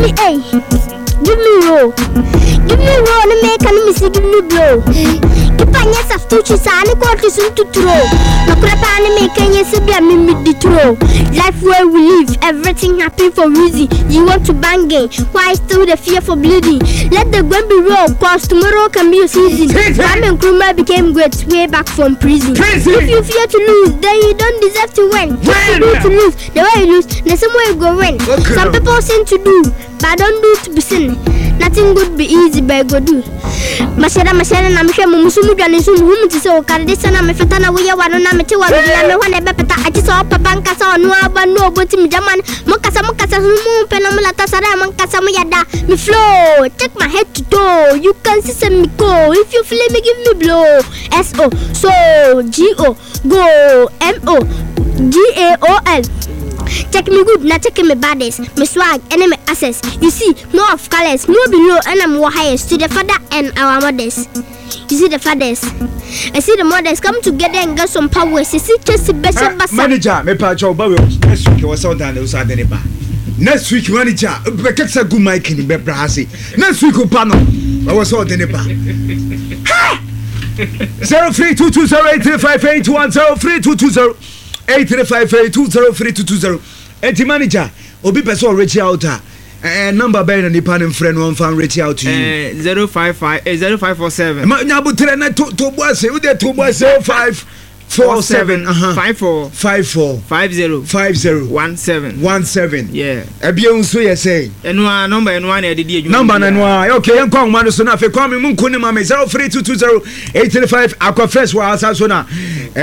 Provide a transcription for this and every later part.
me A. Give me roll. Give me roll and make an missy give me blow. Keep on yes of two cheese and a quarter soon to throw. No crap and make an yes be a mimic the throw. Life where we live, everything happen for reason. You want to bang it, why still the fear for bleeding? Let the gun be roll, cause tomorrow can be a season. Ramen Krumah became great way back from prison. If you fear to lose, then you don't deserve to win. To lose, the way you lose, the same way you go win. Some people seem to do, but don't do to be seen. Nothing good be easy, but go do. Mashera, I'm sure Musumu and Sum whom to say, Cardisana, Mefatana, we are one on Amateur, and one bepeta. I just saw a banka, saw no, but no, but in Jaman, Mokasa, Penamala, Tasara, Mancasamuyada, me flow, take my head to toe. You can see me go. If you feel me, give me blow. S-O, so G-O, go, M-O, G-A-O-L. Check me good, not check me baddest. Me swag, enemy access. You see, no of colors, no below, and I'm more highest to the father and our mothers. You see the fathers. I see the mothers come together and get some power. You see, just the best of manager, me pa job, next week was out and was at the bar. Next week, manager, because a good mic in the Brasi. Next week, Upano, I was out in the bar. 0322083581 0322083582 enti manager obi person reach out number by na nipa ne friend one fan reach out to you 0547 ma nyabu tre na to boase we dey to boase 547 54 50 17 yeah ebie unso ye say enwa number enwa na ededi adwuma number na enwa okay yen kwa nwa no so na fe kwa me munku ne ma me 03220835 akwa first wa asa so na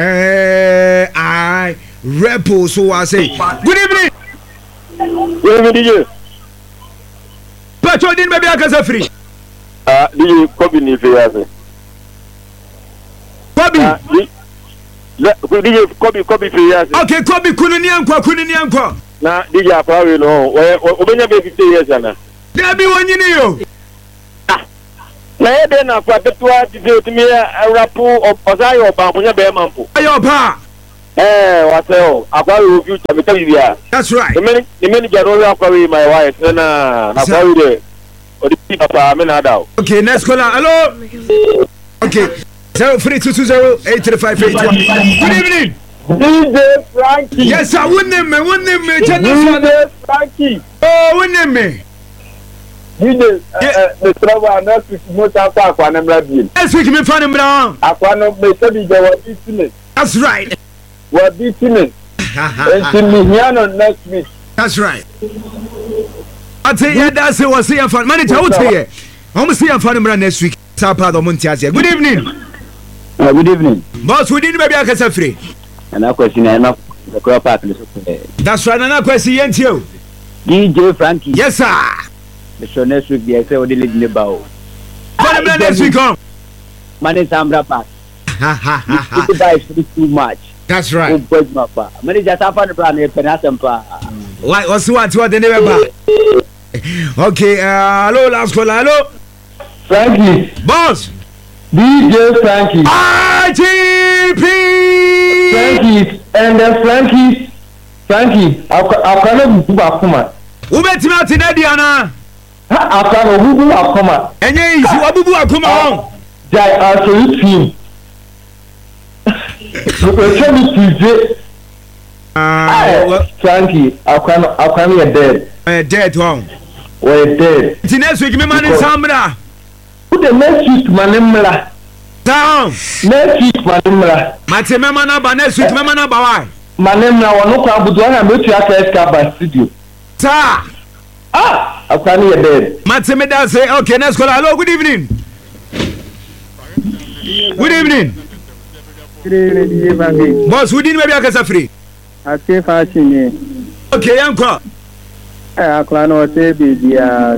I repo so I say good evening DJ Pacho din baby akasa free DJ Kobi ni fe yase Kobi DJ Kobi fe yase okay Kobi kunu ni ankwa na DJ apawe no obenya be 50 years ana there be one you yo na ede na kwa tetwa DJ otimi rapu ozayo oba munya be mampo ayo pa waseo apawe o future me tabi bia that's right the manager no apawe my wife na apawe de odi papa me na dawo okay next caller hello okay 0322083581 good evening DJ Frankie yes I won name me DJ Frankie won name me DJ the travel na motor akwa na mra bi next week me fan mra akwa no me tabi je wa business that's right wa business and me here on next week that's right I tell you that say was see fan manager what here I'm see fan mra next week sa part of Montiasia good evening good evening boss we didn't baby akasa free and I question na the crop park that's right and I question yentio DJ Frankie yes sir the show next week they say o dey lead bao fan mra next week come Mane Sambra Park it guys too much that's right oh boy papa manager safa the plan e penasempa why what the never okay hello last caller hello Frankie boss DJ Frankie IGP Frankie and then Frankie akwana bubu akoma ubeti mati na diana akwana bubu akoma enye isi wabubu akoma on jai aso team Frankie akwana you dead one we're dead next week me man Sambra put the next week manimla down next week manimla mate me man ba next week me man ba why manimla wono kwa budu na metu aka escapa studio ta akwana you dead mate me da say okay next call hello good evening boss we didn't maybe akasa free ake fashion okay yanko akwa no say bibia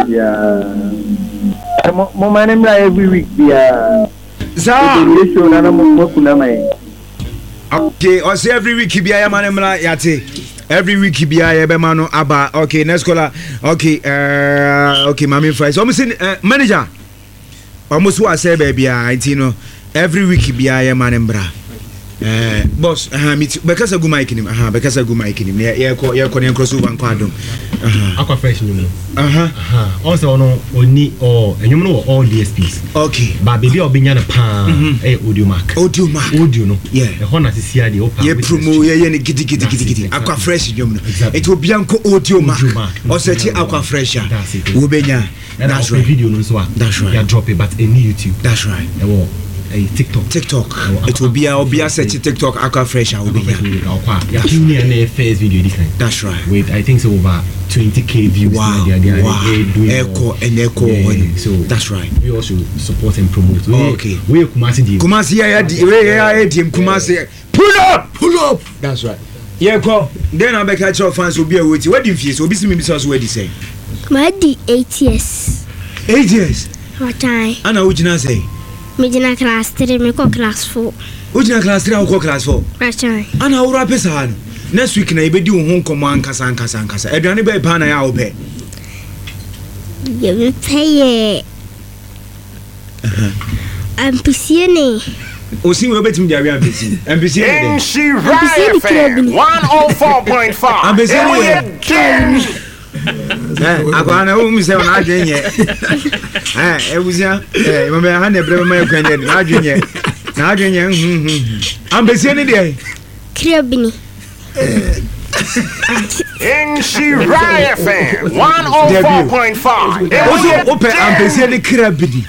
mo manimla every week bia so na mo kuna mai okay o say every week bia ya manimla yate every week bia ya be mano aba okay next caller okay okay mami fries almost manager almost what say bia you know every week bia ya manembra boss bekasa gu mic nim bekasa gu mic nim ye ko ne cross over nko adom aqua fresh nyum also no oni enyum no all DSPs okay ba baby obinya na pa audio mark no yeah e ho na sisia de opa ye promo ye ne gidi aqua fresh nyum no it will be anko audio mark o search aqua fresh wo benya that's right video no so that's right ya drop it but in YouTube that's right TikTok. It will be a search TikTok aqua fresh will be here. First video this time. That's right. With I think so over 20k views. Wow. Echo. So that's right. We also support and promote. Okay. We Kumasi Kumasi. Pull up. That's right. Yeah, go. Then I make your fans will be a wait. What do you feel? So be me because what do you say? My 8 years. 8 years. What time? Anna, what you say? Me jina class 3, me ko class 4. Ujina class 3 or class 4? Right. Ana ura pesa hano. Next week na ibedi ho nkomo ankasa. Eduane be pa na ya ope. You pay. Ampisie ne. Osin we betim dia we ampisie. Ampisie ne. She right 104.5. Ampisie ne. Akwana wo mi se na adwenye ewusia mama ha na ebre mama yakwanye na adwenye ambesie ni de krabini She right FM 104.5 Oso ope ambesie ni krabini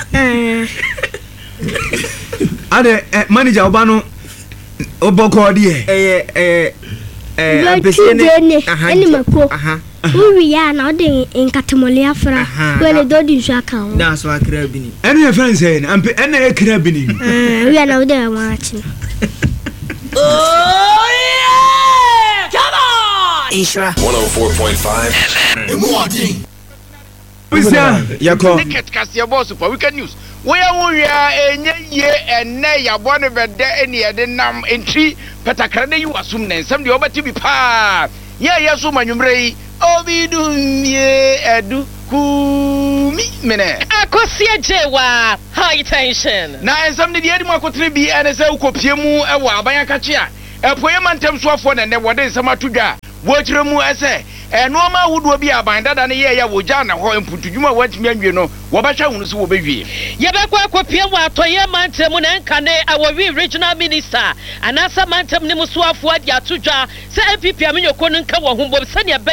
ade manager obano oboko de ambesie ni ani mako we ya na de enkatemole afra wele do di nsuaka ho that's why krabini any your friends say ampe ena e krabini we ya na de wachi oh yeah come on Ishra 104.5 FM Bisa yako ticket kasia boss for weekend news we ya enye ye enne ya bone bede eni ede nam entry petakrade yi wasum na nsam de obati bi pa ye so manwumre obidumie edu kumi mene akosia jewa high tension na nsam de edi makotre bi ene se ukopie mu ewo abanya kache a epoye mantem so afo na ne wode nsam atudwa wo kire mu ese enoma hudo bi aban dada ne ye ya woja na ho emputudwuma watimi anwie no wo ba hwa hunu so wo bewie ye be kwa akopie mu atoye mantem na nkane awowi regional minister anasa mantem ne muso afo adi atudwa se MPP amenyoko no nka wo hombom se ne